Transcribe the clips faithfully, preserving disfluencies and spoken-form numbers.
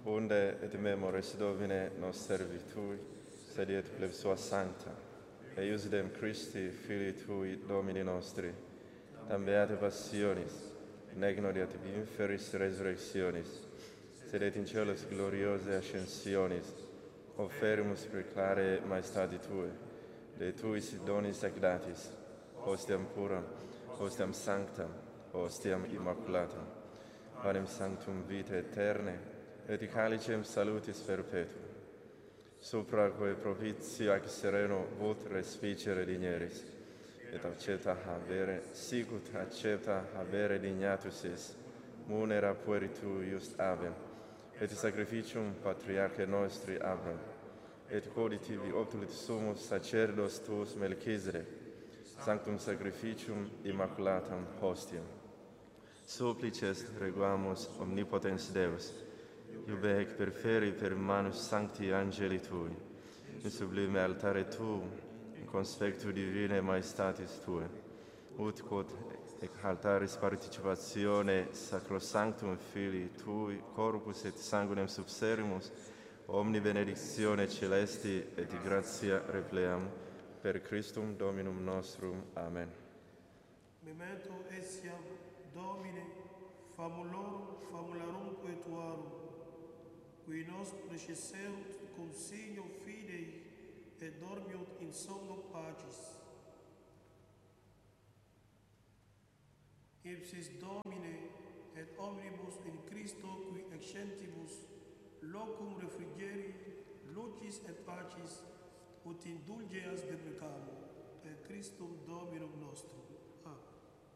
unde et memores Domine nos servitui, sed et pleb sua sancta, eius dem Christi, Filii Tui, Domini nostri, tam beate passionis, nec nodiat ab inferis resurrectionis, sed et in celos gloriose ascensionis, offerimus preclare maestati Tue, de Tuis donis ac datis, hostiam puram, hostiam sanctam, hostiam immaculatam, panem sanctum vitae aeterne, et calicem salutis perpetua, supra quae propitio ac sereno vot respicere digneris, et accepta habere, sicut accepta habere dignatus is, munera pueri tu just avem, et sacrificium patriarche nostri Abraham, et coditivi obtulit sumus sacerdos tuus Melchisedec, sanctum sacrificium immaculatam hostiam. Supplices reguamus omnipotens Deus, iube ec perferi per manus sancti angeli Tui, in sublime altare Tuum, in conspectu divine maestatis Tue, ut quod ec altaris participatione sacrosanctum Filii Tui, corpus et sanguinem subservimus, omni benedictione celesti et gratia repleam, per Christum Dominum nostrum. Amen. Memento etiam Domine famulorum famularumque tuarum, qui nos praeceserunt cum signo fidei et dormiunt in somno pacis. Ipsis Domine et omnibus in Christo qui excentibus locum refrigeri, lucis et pacis ut indulgeas deprecamur, per Christum Dominum nostrum. Amen.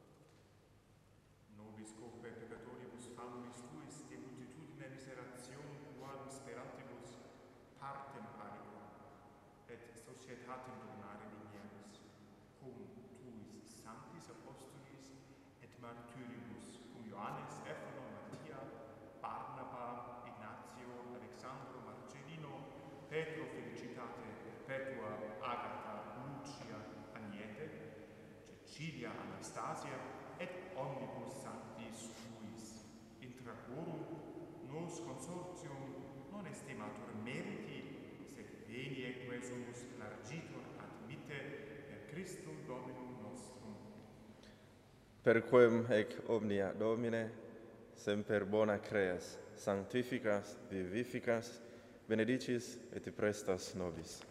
Nobis coque peccatoribus famibus tuis de multitudine miserationum tuarum speratibus partem aliquam, et societatem donare dignerus, cum tuis sanctis apostolis et martyribus, cum Ioannes, Stephanom, Mattia, Barnaba, Ignatio, Alexandro, Marcellino, Petro, Felicitate, Perpetua, Agatha, Lucia, Agnete, Cecilia, Anastasia, et omnibus sanctis suis, intra quorum nos consortium non estimatur meriti, sed veniaque sumus largitur admitte per Christum Dominum nostrum. Per quem ec omnia Domine, semper bona creas, sanctificas, vivificas, benedicis et prestas nobis.